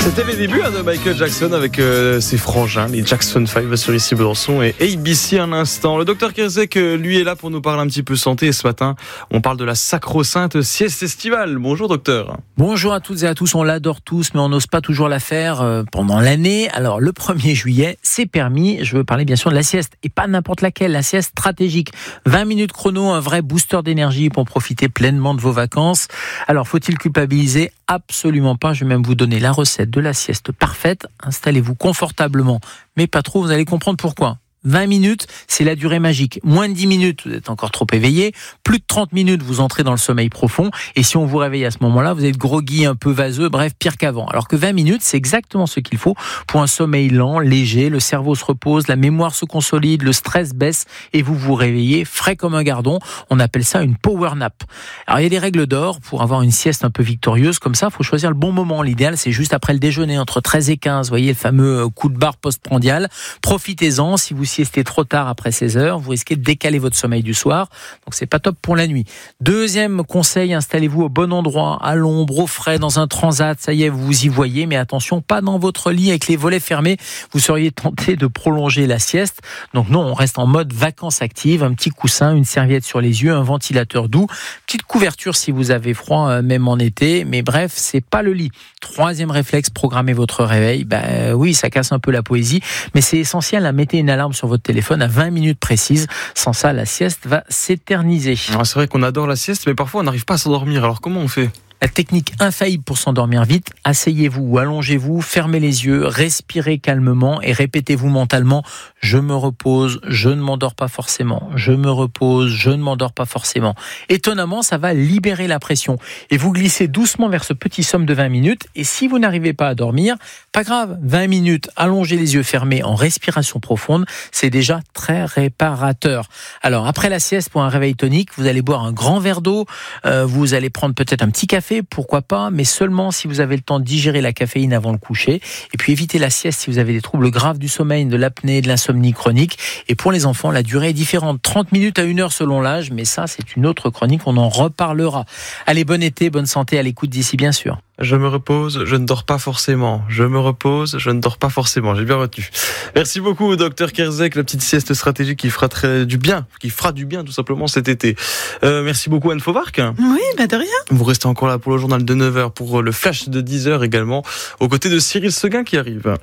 C'était les débuts de Michael Jackson avec ses frangins, les Jackson 5 sur Ici Besançon et ABC un instant. Le docteur Kierzek, lui, est là pour nous parler un petit peu santé. Et ce matin, on parle de la sacro-sainte sieste estivale. Bonjour docteur. Bonjour à toutes et à tous, on l'adore tous, mais on n'ose pas toujours la faire pendant l'année. Alors le 1er juillet, c'est permis. Je veux parler bien sûr de la sieste, et pas n'importe laquelle, la sieste stratégique. 20 minutes chrono, un vrai booster d'énergie pour profiter pleinement de vos vacances. Alors faut-il culpabiliser ? Absolument pas, je vais même vous donner la recette de la sieste parfaite. Installez-vous confortablement, mais pas trop, vous allez comprendre pourquoi. 20 minutes, c'est la durée magique. Moins de 10 minutes, vous êtes encore trop éveillé. Plus de 30 minutes, vous entrez dans le sommeil profond. Et si on vous réveille à ce moment-là, vous êtes groggy, un peu vaseux, bref, pire qu'avant. Alors que 20 minutes, c'est exactement ce qu'il faut pour un sommeil lent, léger. Le cerveau se repose, la mémoire se consolide, le stress baisse et vous vous réveillez frais comme un gardon. On appelle ça une power nap. Alors il y a des règles d'or pour avoir une sieste un peu victorieuse. Comme ça, il faut choisir le bon moment. L'idéal, c'est juste après le déjeuner, entre 13 et 15. Vous voyez le fameux coup de barre postprandial. Profitez-en. Si vous siestez trop tard après 16 heures, vous risquez de décaler votre sommeil du soir. Donc c'est pas top pour la nuit. Deuxième conseil, installez-vous au bon endroit, à l'ombre, au frais, dans un transat. Ça y est, vous y voyez, mais attention, pas dans votre lit avec les volets fermés. Vous seriez tenté de prolonger la sieste. Donc non, on reste en mode vacances actives. Un petit coussin, une serviette sur les yeux, un ventilateur doux, petite couverture si vous avez froid, même en été. Mais bref, c'est pas le lit. Troisième réflexe, programmez votre réveil. Oui, ça casse un peu la poésie, mais c'est essentiel. Mettez une alarme sur votre téléphone à 20 minutes précises. Sans ça, la sieste va s'éterniser. Alors, c'est vrai qu'on adore la sieste, mais parfois on n'arrive pas à s'endormir. Alors comment on fait ? La technique infaillible pour s'endormir vite, asseyez-vous ou allongez-vous, fermez les yeux, respirez calmement et répétez-vous mentalement « Je me repose, je ne m'endors pas forcément. Je me repose, je ne m'endors pas forcément. » Étonnamment, ça va libérer la pression. Et vous glissez doucement vers ce petit somme de 20 minutes. Et si vous n'arrivez pas à dormir, pas grave, 20 minutes, allongez les yeux fermés en respiration profonde, c'est déjà très réparateur. Alors, après la sieste, pour un réveil tonique, vous allez boire un grand verre d'eau, vous allez prendre peut-être un petit café, pourquoi pas, mais seulement si vous avez le temps de digérer la caféine avant le coucher. Et puis évitez la sieste si vous avez des troubles graves du sommeil, de l'apnée, de l'insomnie chronique. Et pour les enfants, la durée est différente, 30 minutes à 1 heure selon l'âge, mais ça c'est une autre chronique, on en reparlera. Allez, bon été, bonne santé, à l'écoute d'ici bien sûr. Je me repose, je ne dors pas forcément. Je me repose, je ne dors pas forcément. J'ai bien retenu. Merci beaucoup, docteur Kierzek. La petite sieste stratégique qui fera du bien tout simplement cet été. Merci beaucoup, Anne Fauvarc. Oui, de rien. Vous restez encore là pour le journal de 9h, pour le flash de 10h également, aux côtés de Cyril Seguin qui arrive.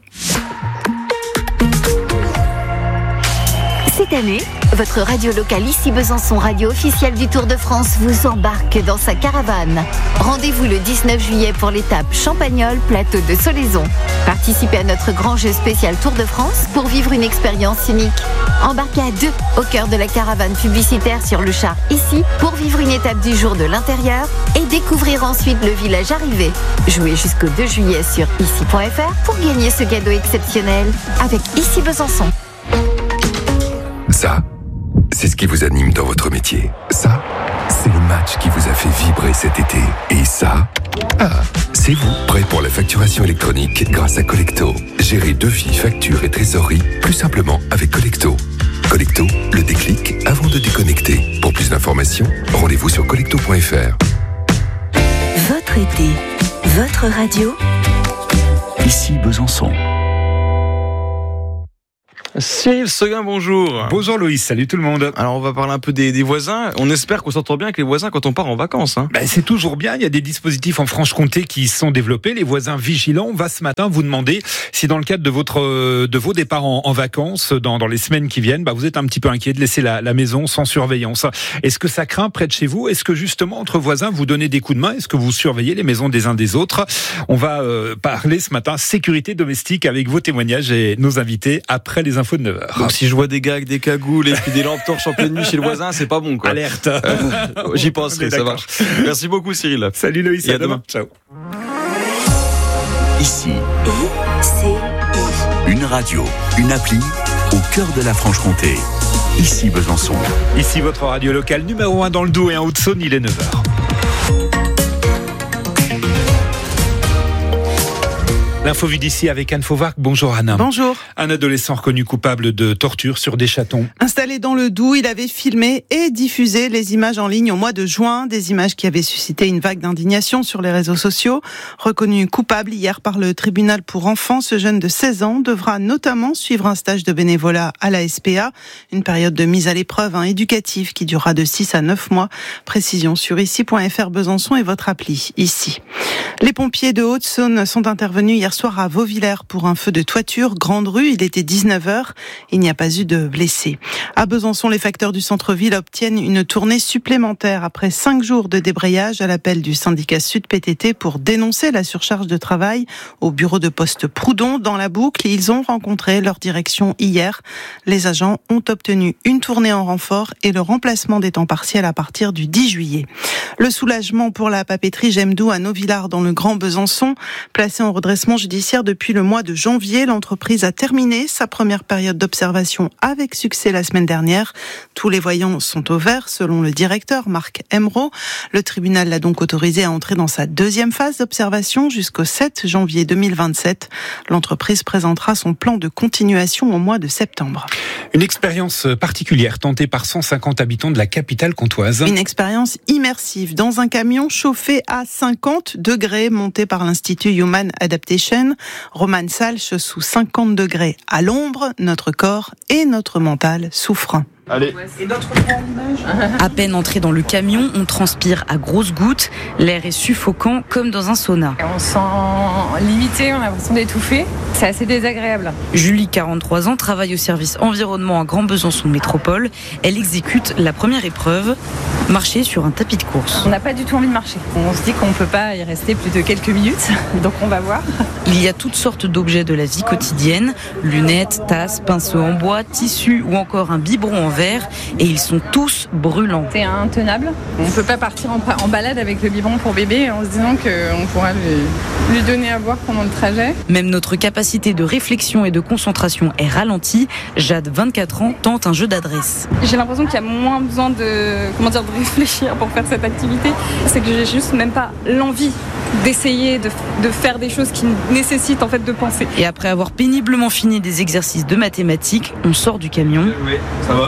Cette année, votre radio locale Ici Besançon, radio officielle du Tour de France, vous embarque dans sa caravane. Rendez-vous le 19 juillet pour l'étape Champagnole, plateau de Solaison. Participez à notre grand jeu spécial Tour de France pour vivre une expérience unique. Embarquez à 2 au cœur de la caravane publicitaire sur le char Ici pour vivre une étape du jour de l'intérieur et découvrir ensuite le village arrivé. Jouez jusqu'au 2 juillet sur ici.fr pour gagner ce cadeau exceptionnel avec Ici Besançon. Ça, c'est ce qui vous anime dans votre métier. Ça, c'est le match qui vous a fait vibrer cet été. Et ça, c'est vous, prêt pour la facturation électronique grâce à Collecto. Gérez devis, factures et trésorerie plus simplement avec Collecto. Collecto, le déclic avant de déconnecter. Pour plus d'informations, rendez-vous sur collecto.fr. Votre été, votre radio. Ici Besançon. Cyril Seguin, bonjour. Bonjour Loïs, salut tout le monde. Alors on va parler un peu des voisins. On espère qu'on s'entend bien avec les voisins quand on part en vacances. C'est toujours bien, il y a des dispositifs en Franche-Comté qui sont développés. Les voisins vigilants, on va ce matin vous demander si dans le cadre de vos départs en vacances, dans les semaines qui viennent, vous êtes un petit peu inquiet de laisser la maison sans surveillance. Est-ce que ça craint près de chez vous ? Est-ce que justement entre voisins vous donnez des coups de main ? Est-ce que vous surveillez les maisons des uns des autres ? On va parler ce matin sécurité domestique avec vos témoignages et nos invités après les infos de 9h. Donc si je vois des gars avec des cagoules et puis des lampes torches en pleine nuit chez le voisin, c'est pas bon quoi. Alerte. J'y penserai, ça marche. Merci beaucoup Cyril. Salut Loïs, et à demain. Ciao. Ici, une radio, une appli au cœur de la Franche-Comté. Ici Besançon. Ici votre radio locale numéro 1 dans le Doubs et en Haute-Saône, il est 9h. L'info vue d'ici avec Anne Fauvarc. Bonjour Anne. Bonjour. Un adolescent reconnu coupable de torture sur des chatons. Installé dans le Doubs, il avait filmé et diffusé les images en ligne au mois de juin, des images qui avaient suscité une vague d'indignation sur les réseaux sociaux. Reconnu coupable hier par le tribunal pour enfants, ce jeune de 16 ans devra notamment suivre un stage de bénévolat à la SPA, une période de mise à l'épreuve éducative qui durera de 6 à 9 mois. Précision sur ici.fr Besançon et votre appli ici. Les pompiers de Haute-Saône sont intervenus hier soir à Vauvillers pour un feu de toiture, Grande Rue. Il était 19h. Il n'y a pas eu de blessés. À Besançon, les facteurs du centre-ville obtiennent une tournée supplémentaire après 5 jours de débrayage à l'appel du syndicat Sud PTT pour dénoncer la surcharge de travail au bureau de poste Proudhon dans la boucle. Ils ont rencontré leur direction hier. Les agents ont obtenu une tournée en renfort et le remplacement des temps partiels à partir du 10 juillet. Le soulagement pour la papeterie Gemdou à Novillard dans le Grand Besançon. Placée en redressement judiciaire depuis le mois de janvier, l'entreprise a terminé sa première période d'observation avec succès la semaine dernière. Tous les voyants sont au vert, selon le directeur Marc Emeraud. Le tribunal l'a donc autorisé à entrer dans sa deuxième phase d'observation jusqu'au 7 janvier 2027. L'entreprise présentera son plan de continuation au mois de septembre. Une expérience particulière tentée par 150 habitants de la capitale comtoise. Une expérience immersive dans un camion chauffé à 50 degrés monté par l'Institut Human Adaptation. Roman Salch, sous 50 degrés à l'ombre, notre corps et notre mental souffrent. Allez. Et d'autres points d'image. À peine entré dans le camion, on transpire à grosses gouttes. L'air est suffocant comme dans un sauna. On se sent limité, on a l'impression d'étouffer. C'est assez désagréable. Julie, 43 ans, travaille au service environnement à Grand Besançon Métropole. Elle exécute la première épreuve, marcher sur un tapis de course. On n'a pas du tout envie de marcher. On se dit qu'on ne peut pas y rester plus de quelques minutes, donc on va voir. Il y a toutes sortes d'objets de la vie quotidienne, lunettes, tasses, pinceaux en bois, tissus ou encore un biberon en verre, et ils sont tous brûlants. C'est intenable. On ne peut pas partir en balade avec le biberon pour bébé en se disant qu'on pourra lui donner à boire pendant le trajet. Même notre capacité de réflexion et de concentration est ralentie. Jade, 24 ans, tente un jeu d'adresse. J'ai l'impression qu'il y a moins besoin de réfléchir pour faire cette activité. C'est que j'ai juste même pas l'envie d'essayer de faire des choses qui nécessitent en fait de penser. Et après avoir péniblement fini des exercices de mathématiques, on sort du camion. Oui, ça va ?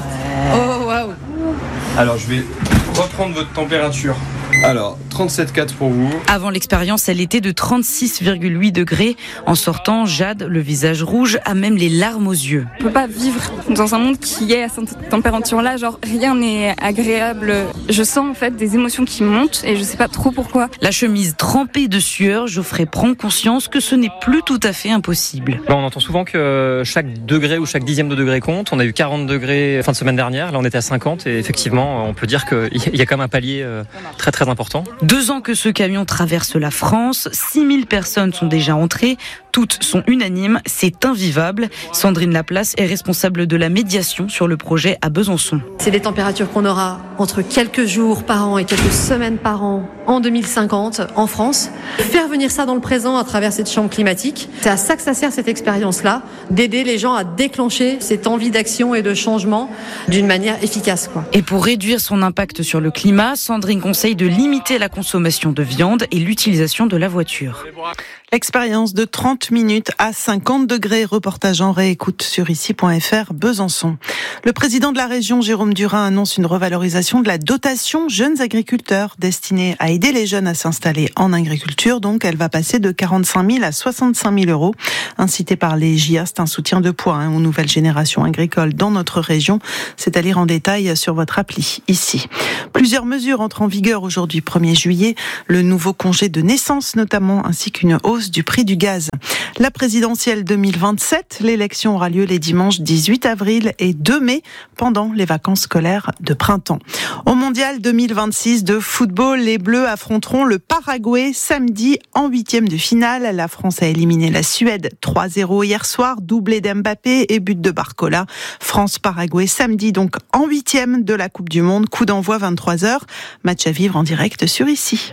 Oh waouh. Alors je vais reprendre votre température. Alors, 37,4 pour vous. Avant l'expérience, elle était de 36,8 degrés. En sortant, Jade, le visage rouge, a même les larmes aux yeux. On peut pas vivre dans un monde qui est à cette température-là, genre rien n'est agréable. Je sens en fait des émotions qui montent et je sais pas trop pourquoi. La chemise trempée de sueur, Geoffrey prend conscience que ce n'est plus tout à fait impossible. On entend souvent que chaque degré ou chaque dixième de degré compte. On a eu 40 degrés fin de semaine dernière, là on était à 50 et effectivement on peut dire qu'il y a quand même un palier très très important. 2 ans que ce camion traverse la France, 6000 personnes sont déjà entrées, toutes sont unanimes, c'est invivable. Sandrine Laplace est responsable de la médiation sur le projet à Besançon. C'est des températures qu'on aura entre quelques jours par an et quelques semaines par an en 2050 en France. Faire venir ça dans le présent à travers cette chambre climatique, c'est à ça que ça sert cette expérience-là, d'aider les gens à déclencher cette envie d'action et de changement d'une manière efficace, quoi. Et pour réduire son impact sur le climat, Sandrine conseille de limiter la consommation de viande et l'utilisation de la voiture. L'expérience de 30 minutes à 50 degrés, reportage en réécoute sur ici.fr Besançon. Le président de la région, Jérôme Durain, annonce une revalorisation de la dotation jeunes agriculteurs destinée à aider les jeunes à s'installer en agriculture. Donc, elle va passer de 45 000 à 65 000 euros. Incité par les JA, c'est un soutien de poids aux nouvelles générations agricoles dans notre région. C'est à lire en détail sur votre appli ici. Plusieurs mesures entrent en vigueur aujourd'hui 1er juillet. Le nouveau congé de naissance notamment, ainsi qu'une hausse du prix du gaz. La présidentielle 2027, l'élection aura lieu les dimanches 18 avril et 2 mai pendant les vacances scolaires de printemps. Au mondial 2026 de football, les Bleus affronteront le Paraguay samedi en 8e de finale. La France a éliminé la Suède 3-0 hier soir, doublé d'Mbappé et but de Barcola. France-Paraguay samedi donc en 8e de la Coupe du Monde, coup d'envoi 23h. Match à vivre en direct sur ici.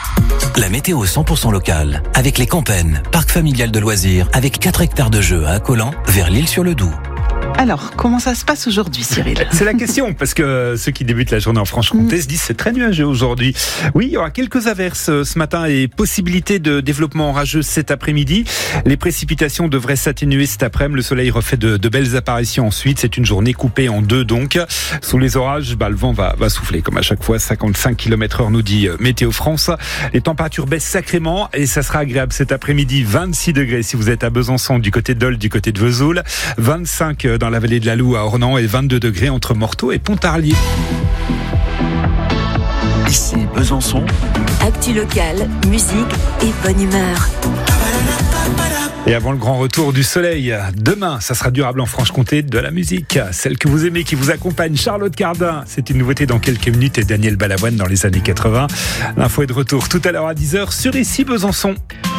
La météo 100% locale, avec les Campennes, parc familial de loisirs, avec 4 hectares de jeux à Accolan, vers l'Île-sur-le-Doubs. Alors, comment ça se passe aujourd'hui, Cyril ? C'est la question, parce que ceux qui débutent la journée en Franche-Comté se disent c'est très nuageux aujourd'hui. Oui, il y aura quelques averses ce matin et possibilité de développement orageux cet après-midi. Les précipitations devraient s'atténuer cet après-midi. Le soleil refait de belles apparitions ensuite. C'est une journée coupée en deux donc. Sous les orages, le vent va souffler comme à chaque fois, 55 km/h nous dit Météo France. Les températures baissent sacrément et ça sera agréable cet après-midi. 26 degrés si vous êtes à Besançon, du côté de Dole, du côté de Vesoul. 25 dans la vallée de la Loue à Ornans et 22 degrés entre Morteau et Pontarlier. Ici Besançon. Actu locale, musique et bonne humeur. Et avant le grand retour du soleil, demain, ça sera durable en Franche-Comté, de la musique. Celle que vous aimez, qui vous accompagne, Charlotte Cardin. C'est une nouveauté dans quelques minutes et Daniel Balavoine dans les années 80. L'info est de retour tout à l'heure à 10h sur Ici Besançon.